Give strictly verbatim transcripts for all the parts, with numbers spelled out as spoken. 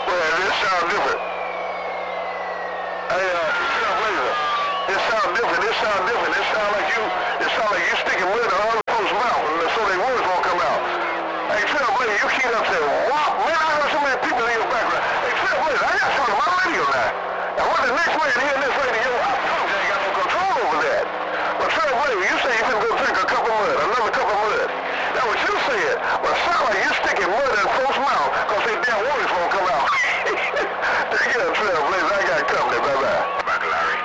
Yeah, this sounds different. Hey, uh, Trailblazer, it sounds different. It sounds different. It sounds like you, it sounds like you sticking mud in other folks' mouth, and so their words won't come out. Hey, Trailblazer, you keep up saying, "Wow, man, I heard so many people in your background." Hey, Trailblazer, I got something on my radio now. And when the next man hearing this radio, I promise you ain't got no control over that. But Trailblazer, you say you finna go drink a cup of mud, another cup of mud. That's what you said. But it sounds like you're sticking mud in folks' mouth because they damn words won't come out. Take care, Trailblazer. I got company. Bye-bye. Bye, Larry.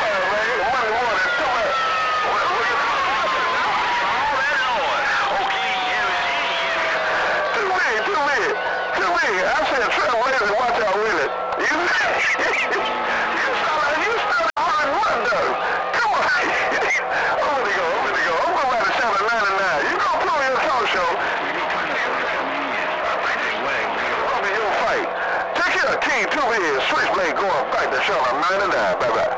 Okay. I said Trailblazer, watch out with it. You, you sound like you still hard one though. Come on. I'm gonna go, I'm gonna go. I'm going back to chapter ninety-nine. You gonna pull your talk show. I'll be your fight. Take care of King two years. Switchblade going back to chapter ninety-nine. Bye bye.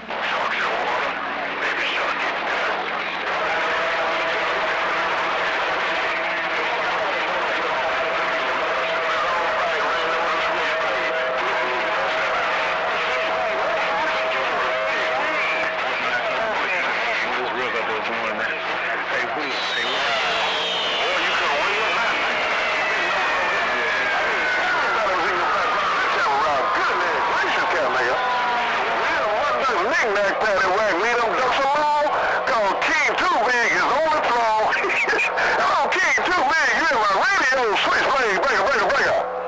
Knick-knack, paddywhack, lead them ducks along, cause King Too Big is on the throne. Hello, King Too Big, you in my radio, Switchblade, breaker, breaker, breaker.